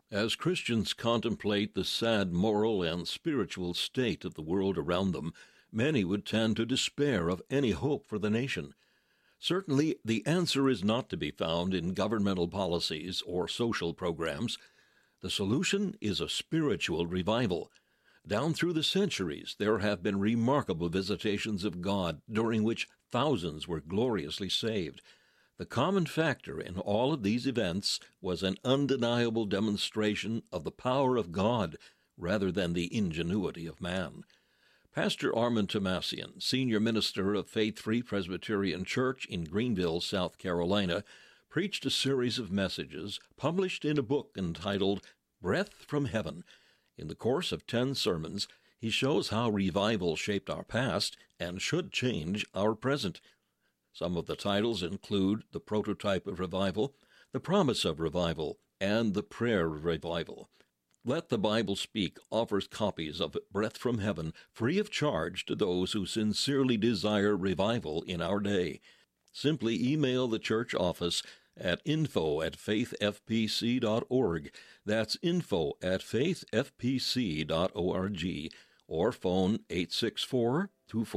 As Christians contemplate the sad moral and spiritual state of the world around them, many would tend to despair of any hope for the nation. Certainly, the answer is not to be found in governmental policies or social programs. The solution is a spiritual revival. Down through the centuries, there have been remarkable visitations of God, during which thousands were gloriously saved. The common factor in all of these events was an undeniable demonstration of the power of God rather than the ingenuity of man. Pastor Armand Tomasian, senior minister of Faith Free Presbyterian Church in Greenville, South Carolina, preached a series of messages published in a book entitled Breath from Heaven. In the course of 10 sermons, he shows how revival shaped our past and should change our present. Some of the titles include The Prototype of Revival, The Promise of Revival, and The Prayer of Revival. Let the Bible Speak offers copies of Breath from Heaven free of charge to those who sincerely desire revival in our day. Simply email the church office at info@faithfpc.org. That's info@faithfpc.org, or phone 864-242